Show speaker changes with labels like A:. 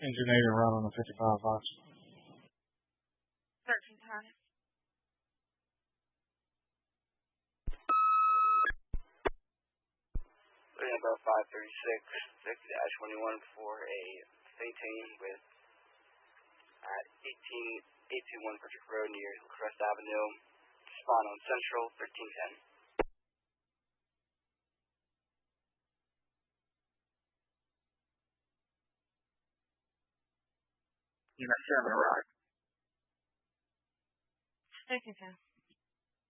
A: Engine 8 and run on the 55 box.
B: Searching time.
C: Number 536, 6-21 for a Phaeton with at 1881 Patrick Road near Crest Avenue. Spawn on Central, 1310.
D: Unit 7 arrived.
B: 1310.